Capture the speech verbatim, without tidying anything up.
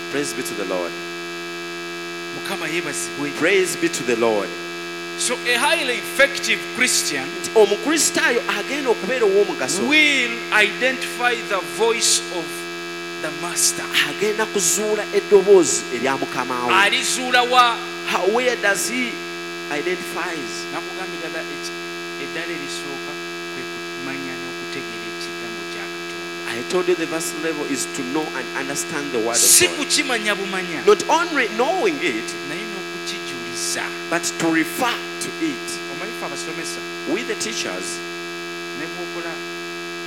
Praise be to the Lord. Mukama yebazibwe. Praise be to the Lord. So a highly effective Christian Omukristaayo agenda okubeera ow'omugaso will identify the voice of the master. agenda kuzuula eddoboozi erya mukama we. Alizuula wa? How- where does he identifies? Nakugambye ddala eki- eddala erisooka kwe kumanya n'okutegeera ekigambo kya Katonda. I told you the first level is to know and understand the word Si of God. kukimanya bumanya, Not only knowing it, naye n'okukijuliza. but to refer to it. Omanyi ffe abasomesa We the teachers, ne bw'okola